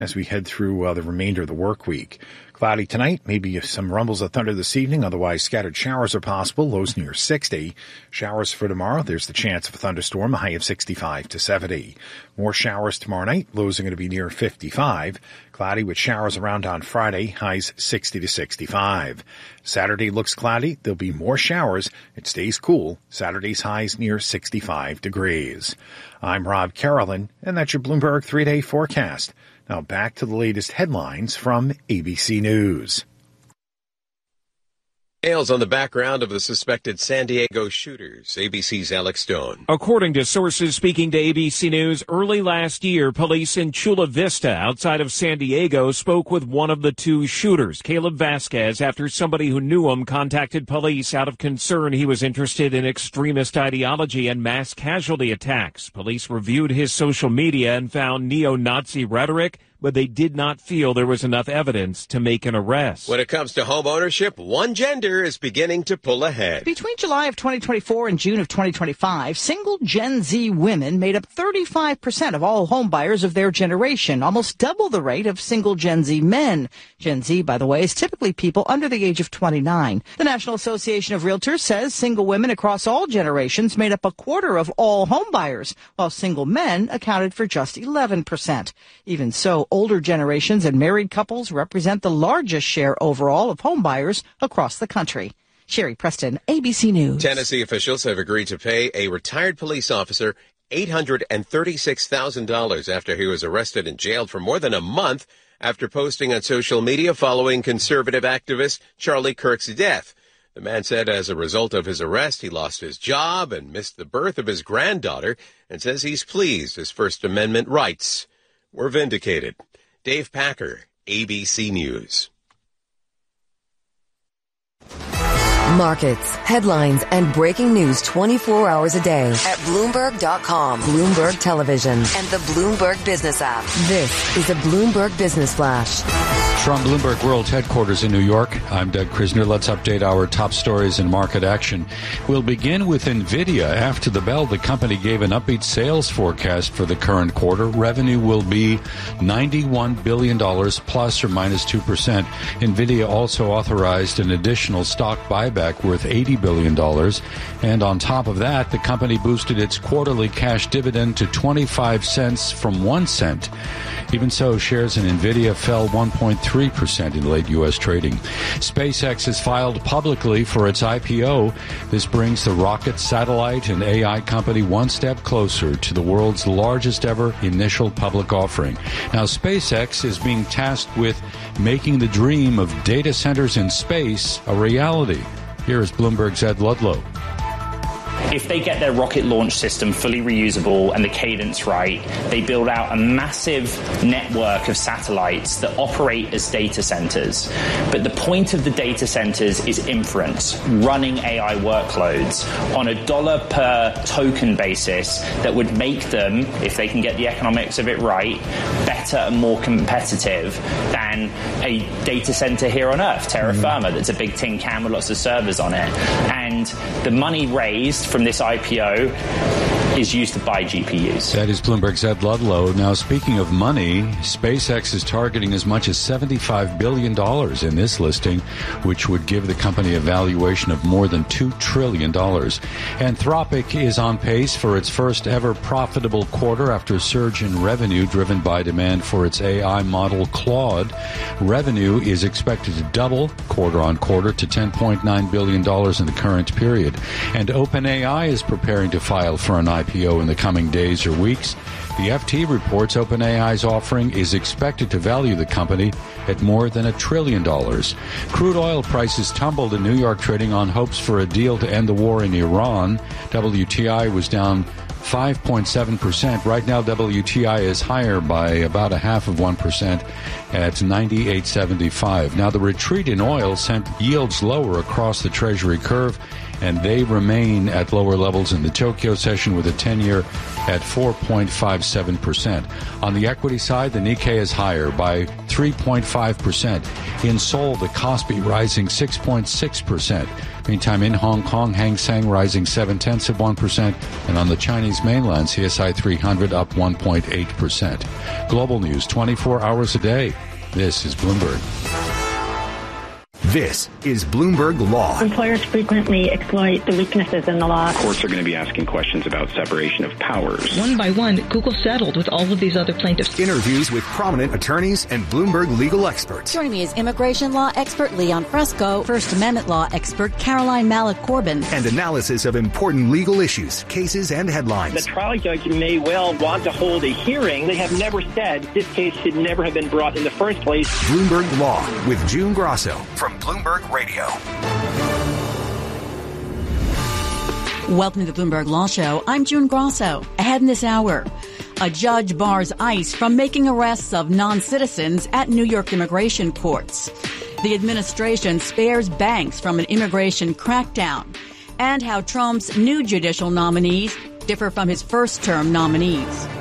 as we head through the remainder of the work week. Cloudy tonight, maybe some rumbles of thunder this evening. Otherwise, scattered showers are possible. Lows near 60. Showers for tomorrow. There's the chance of a thunderstorm, a high of 65 to 70. More showers tomorrow night. Lows are going to be near 55. Cloudy with showers around on Friday. Highs 60 to 65. Saturday looks cloudy. There'll be more showers. It stays cool. Saturday's highs near 65 degrees. I'm Rob Carolyn, and that's your Bloomberg 3-day forecast. Now back to the latest headlines from ABC News. Details on the background of the suspected San Diego shooters. ABC's Alex Stone. According to sources speaking to ABC News, early last year, police in Chula Vista, outside of San Diego, spoke with one of the two shooters, Caleb Vasquez, after somebody who knew him contacted police out of concern he was interested in extremist ideology and mass casualty attacks. Police reviewed his social media and found neo-Nazi rhetoric, but they did not feel there was enough evidence to make an arrest. When it comes to home ownership, one gender is beginning to pull ahead. Between July of 2024 and June of 2025, single Gen Z women made up 35% of all home buyers of their generation, almost double the rate of single Gen Z men. Gen Z, by the way, is typically people under the age of 29. The National Association of Realtors says single women across all generations made up a quarter of all home buyers, while single men accounted for just 11%. Even so, older generations and married couples represent the largest share overall of home buyers across the country. Sherry Preston, ABC News. Tennessee officials have agreed to pay a retired police officer $836,000 after he was arrested and jailed for more than a month after posting on social media following conservative activist Charlie Kirk's death. The man said as a result of his arrest, he lost his job and missed the birth of his granddaughter, and says he's pleased his First Amendment rights were vindicated. Dave Packer, ABC News. Markets, headlines, and breaking news 24 hours a day at Bloomberg.com, Bloomberg Television, and the Bloomberg Business app. This is a Bloomberg Business Flash. From Bloomberg World Headquarters in New York, I'm Doug Krisner. Let's update our top stories in market action. We'll begin with NVIDIA. After the bell, the company gave an upbeat sales forecast for the current quarter. Revenue will be $91 billion plus or minus 2%. NVIDIA also authorized an additional stock buyback worth $80 billion. And on top of that, the company boosted its quarterly cash dividend to 25 cents from 1 cent. Even so, shares in NVIDIA fell 1.3% in late U.S. trading. SpaceX has filed publicly for its IPO. This brings the rocket, satellite, and AI company one step closer to the world's largest ever initial public offering. Now, SpaceX is being tasked with making the dream of data centers in space a reality. Here is Bloomberg's Ed Ludlow. If they get their rocket launch system fully reusable and the cadence right, they build out a massive network of satellites that operate as data centers. But the point of the data centers is inference, running AI workloads on a dollar per token basis that would make them, if they can get the economics of it right, better and more competitive than a data center here on Earth, Terra Firma, that's a big tin can with lots of servers on it. And the money raised from this IPO is used to buy GPUs. That is Bloomberg's Ed Ludlow. Now, speaking of money, SpaceX is targeting as much as $75 billion in this listing, which would give the company a valuation of more than $2 trillion. Anthropic is on pace for its first ever profitable quarter after a surge in revenue driven by demand for its AI model Claude. Revenue is expected to double quarter on quarter to $10.9 billion in the current period. And OpenAI is preparing to file for an IPO in the coming days or weeks. The FT reports OpenAI's offering is expected to value the company at more than $1 trillion. Crude oil prices tumbled in New York trading on hopes for a deal to end the war in Iran. WTI was down 5.7%. Right now, WTI is higher by about 0.5% at 98.75. Now, the retreat in oil sent yields lower across the Treasury curve, and they remain at lower levels in the Tokyo session with a 10-year at 4.57%. On the equity side, the Nikkei is higher by 3.5%. In Seoul, the Kospi rising 6.6%. Meantime, in Hong Kong, Hang Seng rising 0.7%. And on the Chinese mainland, CSI 300 up 1.8%. Global news 24 hours a day. This is Bloomberg. This is Bloomberg Law. Employers frequently exploit the weaknesses in the law. Courts are going to be asking questions about separation of powers. One by one, Google settled with all of these other plaintiffs. Interviews with prominent attorneys and Bloomberg legal experts. Joining me is immigration law expert Leon Fresco, First Amendment law expert Caroline Malik-Corbin. And analysis of important legal issues, cases, and headlines. The trial judge may well want to hold a hearing. They have never said this case should never have been brought in the first place. Bloomberg Law with June Grosso from Bloomberg Radio. Welcome to the Bloomberg Law Show. I'm June Grosso. Ahead in this hour, a judge bars ICE from making arrests of non-citizens at New York immigration courts. The administration spares banks from an immigration crackdown. And how Trump's new judicial nominees differ from his first-term nominees.